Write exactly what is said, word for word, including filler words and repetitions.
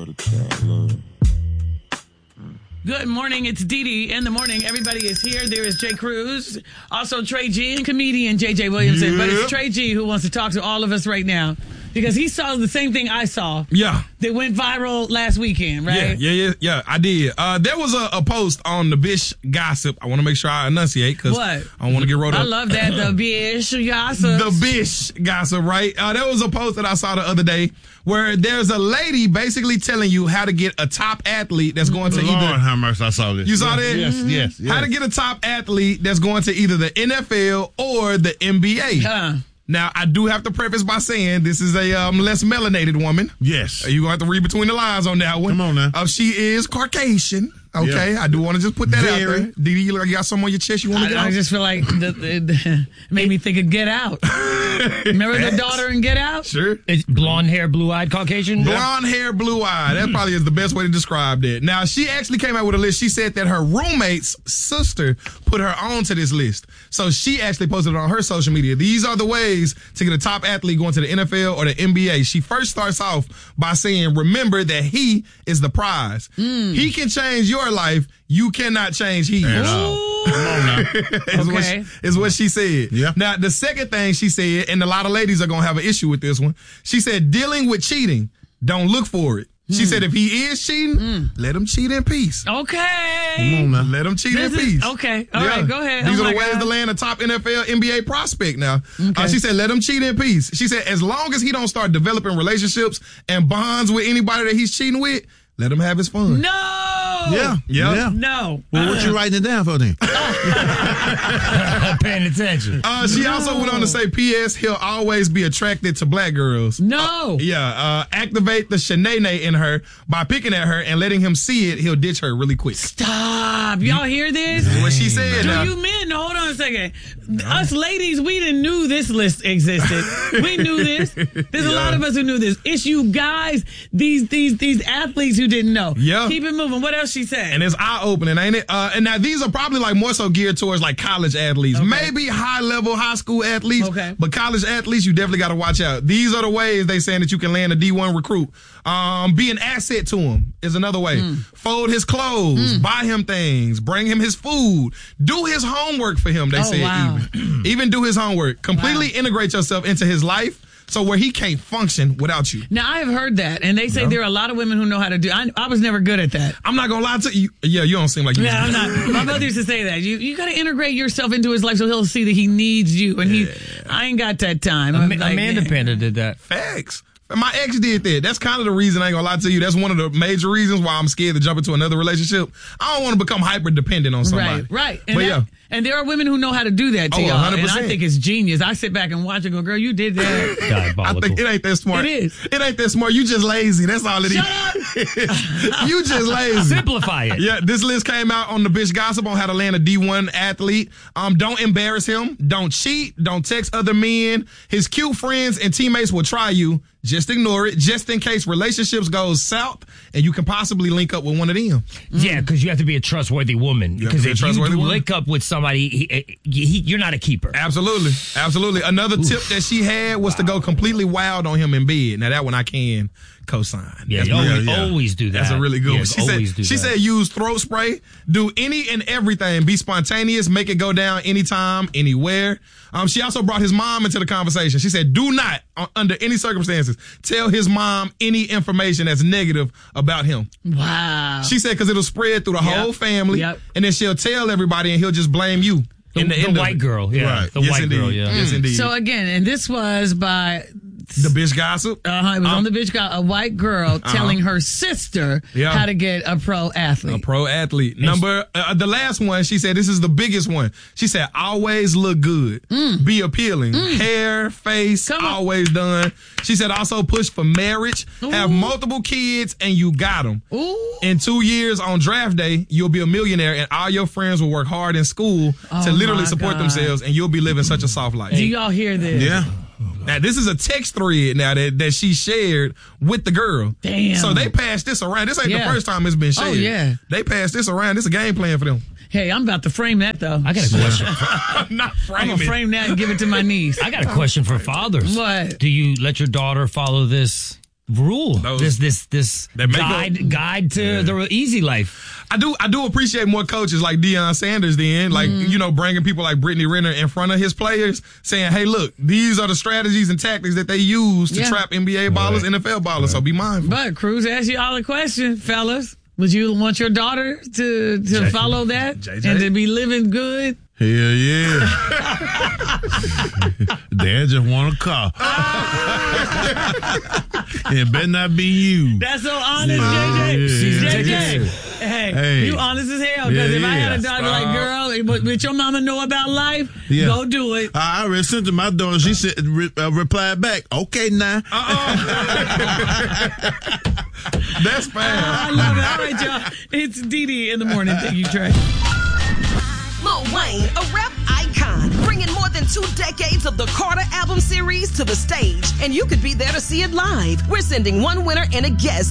for the crowd love. Good morning. It's Dee Dee in the morning. Everybody is here. There is Jay Cruz, also Trey G, and comedian J J Williamson. Yep. But it's Trey G who wants to talk to all of us right now because he saw the same thing I saw. Yeah. That went viral last weekend, right? Yeah, yeah, yeah, yeah. I did. Uh, there was a, a post on the Bish Gossip. I want to make sure I enunciate because I don't want to get rolled up. I love that. The Bish Gossip. The Bish Gossip, right? Uh, there was a post that I saw the other day where there's a lady basically telling you how to get a top athlete that's going to Lord either. have mercy, I saw this. You saw yes, that? Yes, yes, yes. How to get a top athlete that's going to either the N F L or the N B A. Huh. Now, I do have to preface by saying this is a um, less melanated woman. Yes. You're going to have to read between the lines on that one. Come on now. Uh, she is Caucasian. Okay, Yeah. I do want to just put that Very. out there. Didi, you look like you got something on your chest you want to get I, I out? just feel like the, the, the, it made me think of Get Out. Remember the daughter in Get Out? Sure. It's blonde hair, blue eyed Caucasian. Blonde hair, blue eye. That probably is the best way to describe that. Now, she actually came out with a list. She said that her roommate's sister put her onto this list. So she actually posted it on her social media. These are the ways to get a top athlete going to the N F L or the N B A. She first starts off by saying, remember that he is the prize. Mm. He can change your life. You cannot change he. At all. Come on now. is, what Okay. she, is what she said. Yeah. Now, the second thing she said, and a lot of ladies are going to have an issue with this one, she said, dealing with cheating, don't look for it. She said, if he is cheating, let him cheat in peace. Okay. Come on now. Let him cheat This in is- peace. okay. All right, go ahead. These Oh are the my ways God. to land a top N F L, N B A prospect now. Okay. Uh, she said, let him cheat in peace. She said, as long as he don't start developing relationships and bonds with anybody that he's cheating with, let him have his fun. No. Yeah. Yeah. Yeah. No. Well, what you writing it down for then? Paying attention. Uh, she also went on to say, P S he'll always be attracted to black girls. No. Yeah, uh, activate the shenane in her by picking at her and letting him see it. He'll ditch her really quick. Stop. Y'all hear this? That's what she said. Do Now. you men, hold on a second. Us ladies, we didn't knew this list existed. We knew this. There's a Yeah. lot of us who knew this. It's you guys, these these these athletes who didn't know. Yeah. Keep it moving. What else she said? And it's eye opening, ain't it? Uh, and now these are probably like more so geared towards like college athletes, Okay. maybe high level high school athletes. Okay. But college athletes, you definitely got to watch out. These are the ways they saying that you can land a D one recruit. Um, be an asset to him is another way. Mm. Fold his clothes, buy him things, bring him his food, do his homework for him. They Oh, said wow. even, even do his homework. Completely Wow. integrate yourself into his life. So where he can't function without you. Now I have heard that, and they say there are a lot of women who know how to do. I, I was never good at that. I'm not gonna lie to you. Yeah, you don't seem like you. Yeah, I'm not. My brother used to say that. You you got to integrate yourself into his life so he'll see that he needs you, and he. I ain't got that time. I'm Am- like, Amanda yeah. Panda did that. Facts. My ex did that. That's kind of the reason, I ain't gonna lie to you. That's one of the major reasons why I'm scared to jump into another relationship. I don't want to become hyper dependent on somebody. Right, right. And, But that- yeah. and there are women who know how to do that to Oh, y'all. one hundred And I percent. think it's genius. I sit back and watch and go, girl, you did that. I Diabolical. think it ain't that smart. It is. It ain't that smart. You just lazy. That's all it is. Shut up. You just lazy. Simplify it. Yeah, this list came out on the Bitch Gossip on how to land a D one athlete. Um, don't embarrass him. Don't cheat. Don't text other men. His cute friends and teammates will try you. Just ignore it, just in case relationships goes south and you can possibly link up with one of them. Yeah, because you have to be a trustworthy woman. You have to Because be a if you trustworthy do woman. link up with somebody, he, he, he, you're not a keeper. Absolutely. Absolutely. Another tip that she had was to go completely wild on him in bed. Now, that one I can co-sign. Yeah, That's you pretty- always, yeah. always do that. That's a really good Yeah, one. She said, always do she that. said use throat spray. Do any and everything. Be spontaneous. Make it go down anytime, anywhere. Um, she also brought his mom into the conversation. She said, do not, uh, under any circumstances, tell his mom any information that's negative about him. Wow. She said because it'll spread through the Yep. whole family. Yep. And then she'll tell everybody and he'll just blame you. The, in the, the end of white it. girl, yeah. Right. The Yes, white indeed. girl, yeah. Yes, indeed. So again, and this was by the Bitch Gossip. uh-huh, it was Um, on the bitch got a white girl telling her sister Yeah. how to get a pro athlete. A pro athlete. Number, uh, the last one, she said, this is the biggest one. She said, always look good. Be appealing. Hair, face, Come on. always done. She said, also push for marriage. Have Ooh. multiple kids and you got them. Ooh. In two years on draft day, you'll be a millionaire and all your friends will work hard in school Oh to literally my support God. themselves and you'll be living such a soft life. Do y'all hear this? Yeah. Now, this is a text thread now that, that she shared with the girl. Damn. So they passed this around. This ain't Yeah. the first time it's been shared. Oh, yeah. They passed this around. This is a game plan for them. Hey, I'm about to frame that though. I got a question. Not I'm frame gonna it. frame that and give it to my niece. I got a question for fathers. What? Do you let your daughter follow this rule. Those- this this this That make guide up- guide to Yeah. the easy life. I do I do appreciate more coaches like Deion Sanders then, like, you know, bringing people like Brittany Renner in front of his players, saying, hey, look, these are the strategies and tactics that they use to Yeah. trap N B A ballers, N F L ballers, so be mindful. But Cruz asked you all a question, fellas. Would you want your daughter to, to J- follow that J J? and to be living good? Hell yeah. Dad just want a car. It better not be you. That's so honest, Yeah, J J. yeah, J J, yeah. Hey, Hey. you honest as hell. Because Yeah, if I had a yeah. daughter like, girl, but, but your mama know about life, Yeah. go do it. I already sent to my daughter. She said, re- uh, replied back, okay, now. That's fine. I love it. All right, y'all. It's Dee Dee in the morning. Thank you, Trey. Lil Wayne, a rap icon, bringing more than two decades of the Carter album series to the stage. And you could be there to see it live. We're sending one winner and a guest